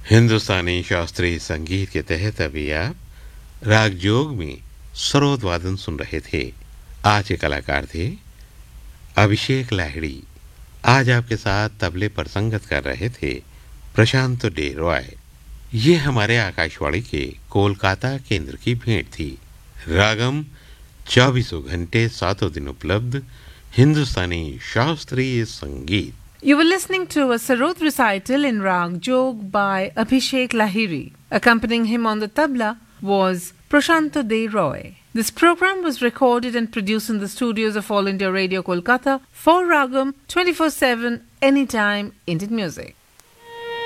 हिंदुस्तानी शास्त्रीय संगीत के तहत अभी आप राग जोग में सरोद वादन सुन रहे थे। आज के कलाकार थे अभिषेक लाहिड़ी। आज आपके साथ तबले पर संगत कर रहे थे प्रशांत डे रॉय। ये हमारे आकाशवाणी के कोलकाता केंद्र की भेंट थी। रागम 24 घंटे 7 दिन उपलब्ध हिंदुस्तानी शास्त्रीय संगीत। You were listening to a Sarod recital in Rag Jog by Abhishek Lahiri. Accompanying him on the tabla was Prashanta De Roy. This program was recorded and produced in the studios of All India Radio Kolkata for Ragam 24/7 anytime Indian music.